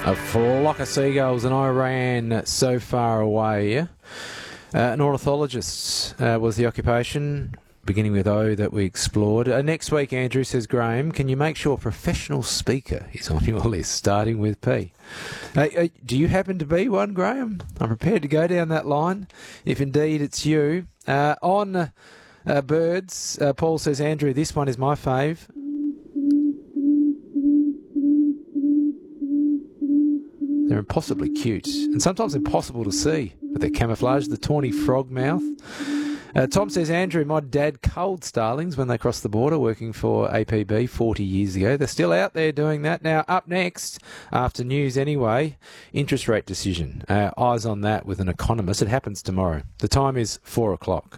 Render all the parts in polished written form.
A flock of seagulls in Iran so far away. An ornithologist was the occupation, beginning with O, that we explored. Next week, Andrew, says Graham, can you make sure professional speaker is on your list, starting with P? Do you happen to be one, Graham? I'm prepared to go down that line, if indeed it's you. On birds, Paul says, Andrew, this one is my fave. They're impossibly cute and sometimes impossible to see, but they're camouflaged, the tawny frog mouth. Tom says, Andrew, my dad culled starlings when they crossed the border working for APB 40 years ago. They're still out there doing that. Now, up next, after news anyway, interest rate decision. Eyes on that with an economist. It happens tomorrow. The time is 4 o'clock.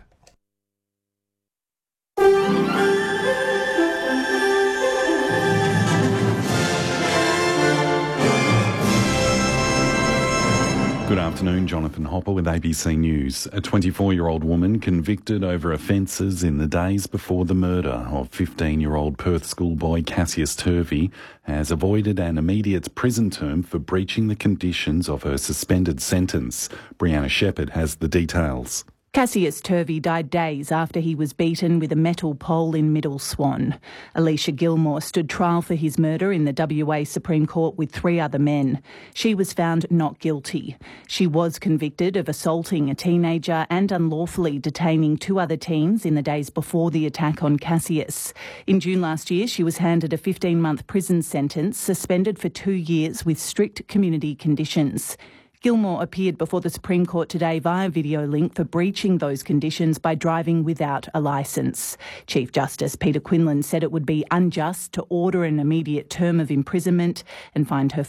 Good afternoon, Jonathan Hopper with ABC News. A 24-year-old woman convicted over offences in the days before the murder of 15-year-old Perth schoolboy Cassius Turvey has avoided an immediate prison term for breaching the conditions of her suspended sentence. Brianna Shepherd has the details. Cassius Turvey died days after he was beaten with a metal pole in Middle Swan. Alicia Gilmore stood trial for his murder in the WA Supreme Court with 3 other men. She was found not guilty. She was convicted of assaulting a teenager and unlawfully detaining 2 other teens in the days before the attack on Cassius. In June last year, she was handed a 15-month prison sentence, suspended for 2 years with strict community conditions. Gilmore appeared before the Supreme Court today via video link for breaching those conditions by driving without a licence. Chief Justice Peter Quinlan said it would be unjust to order an immediate term of imprisonment and fined her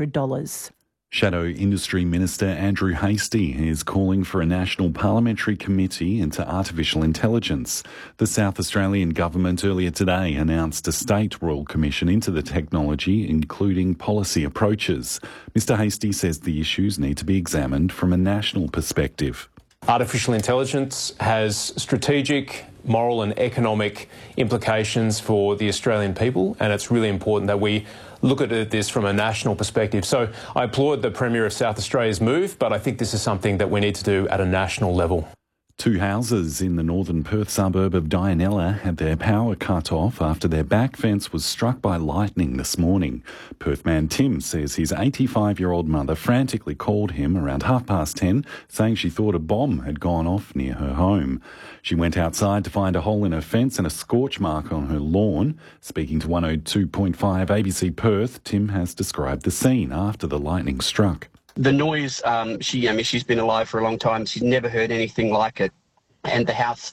$500. Shadow Industry Minister Andrew Hastie is calling for a national parliamentary committee into artificial intelligence. The South Australian government earlier today announced a state royal commission into the technology, including policy approaches. Mr Hastie says the issues need to be examined from a national perspective. Artificial intelligence has strategic, moral and economic implications for the Australian people, and it's really important that we look at this from a national perspective. So I applaud the Premier of South Australia's move, but I think this is something that we need to do at a national level. 2 houses in the northern Perth suburb of Dianella had their power cut off after their back fence was struck by lightning this morning. Perth man Tim says his 85-year-old mother frantically called him around 10:30, saying she thought a bomb had gone off near her home. She went outside to find a hole in her fence and a scorch mark on her lawn. Speaking to 102.5 ABC Perth, Tim has described the scene after the lightning struck. The noise, she's been alive for a long time. She's never heard anything like it. And the house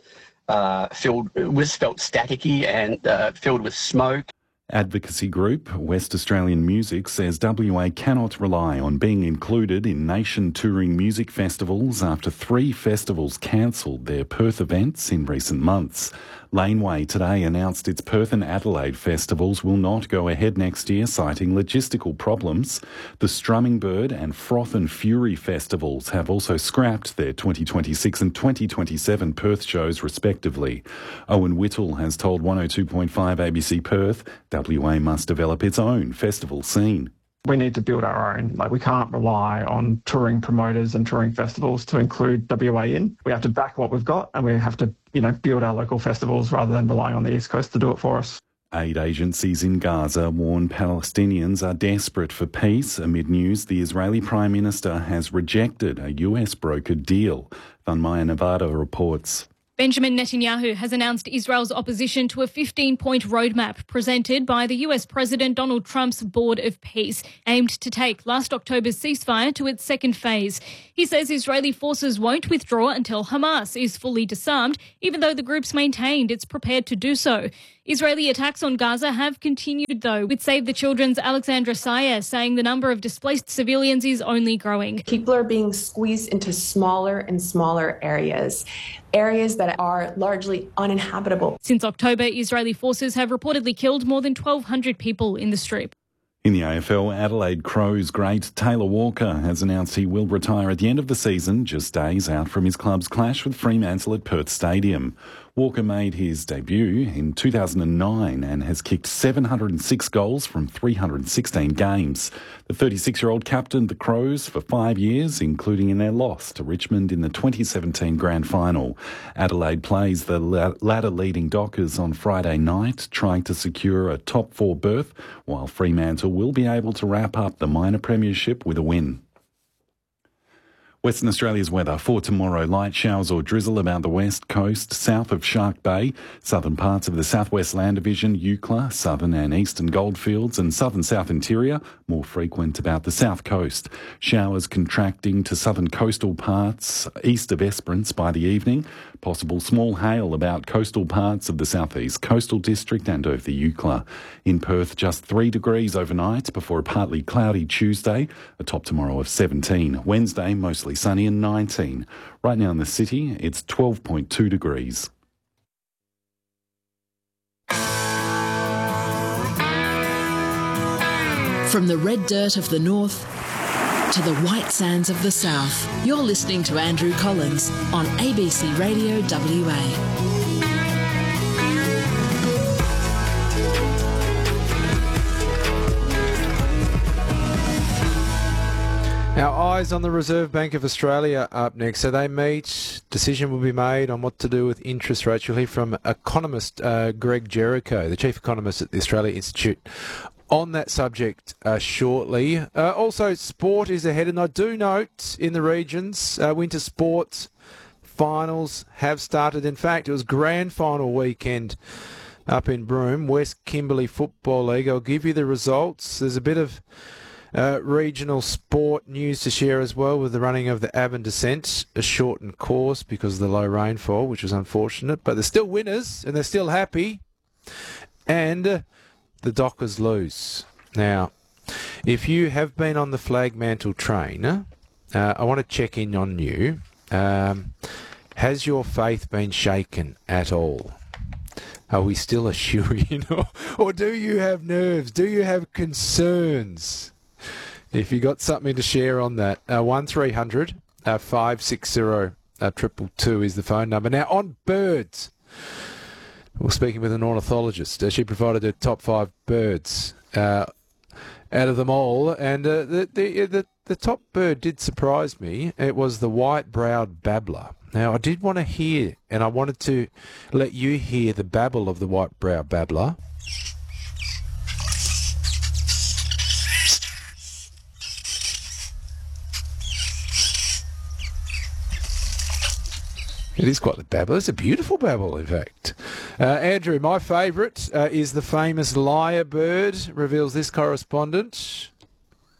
felt staticky and filled with smoke. Advocacy group West Australian Music says WA cannot rely on being included in nation touring music festivals after 3 festivals cancelled their Perth events in recent months. Laneway today announced its Perth and Adelaide festivals will not go ahead next year, citing logistical problems. The Strumming Bird and Froth and Fury festivals have also scrapped their 2026 and 2027 Perth shows respectively. Owen Whittle has told 102.5 ABC Perth WA must develop its own festival scene. We need to build our own. We can't rely on touring promoters and touring festivals to include WA in. We have to back what we've got and we have to, build our local festivals rather than relying on the East Coast to do it for us. Aid agencies in Gaza warn Palestinians are desperate for peace amid news the Israeli Prime Minister has rejected a US brokered deal. Vanmaya Nevada reports. Benjamin Netanyahu has announced Israel's opposition to a 15-point roadmap presented by the US President Donald Trump's Board of Peace, aimed to take last October's ceasefire to its second phase. He says Israeli forces won't withdraw until Hamas is fully disarmed, even though the group's maintained it's prepared to do so. Israeli attacks on Gaza have continued, though, with Save the Children's Alexandra Sayer saying the number of displaced civilians is only growing. People are being squeezed into smaller and smaller areas that are largely uninhabitable. Since October, Israeli forces have reportedly killed more than 1,200 people in the Strip. In the AFL, Adelaide Crows great Taylor Walker has announced he will retire at the end of the season, just days out from his club's clash with Fremantle at Perth Stadium. Walker made his debut in 2009 and has kicked 706 goals from 316 games. The 36-year-old captained the Crows for 5 years, including in their loss to Richmond in the 2017 Grand Final. Adelaide plays the ladder-leading Dockers on Friday night, trying to secure a top 4 berth, while Fremantle will be able to wrap up the minor premiership with a win. Western Australia's weather for tomorrow: light showers or drizzle about the west coast, south of Shark Bay, southern parts of the Southwest Land Division, Eucla, southern and eastern Goldfields and southern South Interior, more frequent about the south coast. Showers contracting to southern coastal parts east of Esperance by the evening. Possible small hail about coastal parts of the southeast coastal district and over the Eucla. In Perth, just 3 degrees overnight before a partly cloudy Tuesday, a top tomorrow of 17. Wednesday, mostly sunny and 19. Right now in the city, it's 12.2 degrees. From the red dirt of the north to the white sands of the south, you're listening to Andrew Collins on ABC Radio WA. Our eyes on the Reserve Bank of Australia up next. So they meet, decision will be made on what to do with interest rates. You'll hear from economist Greg Jericho, the chief economist at the Australia Institute, on that subject shortly. Also, sport is ahead, and I do note in the regions, winter sports finals have started. In fact, it was grand final weekend up in Broome, West Kimberley Football League. I'll give you the results. There's a bit of regional sport news to share as well, with the running of the Avon Descent, a shortened course because of the low rainfall, which was unfortunate, but they're still winners and they're still happy. And the Dockers lose. Now, if you have been on the Flagmantle train, I want to check in on you. Has your faith been shaken at all? Are we still a shoo-in, or do you have nerves? Do you have concerns? If you got something to share on that, 1300 560 222 is the phone number. Now, on birds, we're speaking with an ornithologist. She provided her top 5 birds out of them all, and the top bird did surprise me. It was the white-browed babbler. Now, I did want to hear, and I wanted to let you hear the babble of the white-browed babbler. It is quite the babble. It's a beautiful babble, in fact. Andrew, my favourite is the famous lyrebird, reveals this correspondent.